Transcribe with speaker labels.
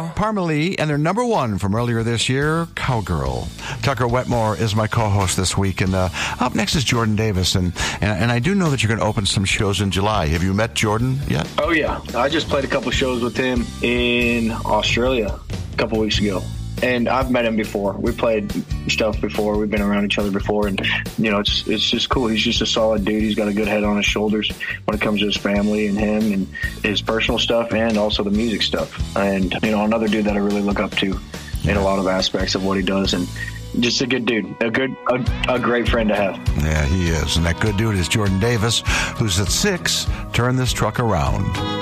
Speaker 1: Parmalee, and their number one from earlier this year, Cowgirl. Tucker Wetmore is my co-host this week, and up next is Jordan Davis, and I do know that you're going to open some shows in July. Have you met Jordan yet?
Speaker 2: Oh, yeah. I just played a couple shows with him in Australia a couple weeks ago. And I've met him before. We played stuff before. We've been around each other before. And, it's just cool. He's just a solid dude. He's got a good head on his shoulders when it comes to his family and him and his personal stuff and also the music stuff. And, another dude that I really look up to in a lot of aspects of what he does. And just a good dude, a great friend to have.
Speaker 1: Yeah, he is. And that good dude is Jordan Davis, who's at 6. Turn this truck around.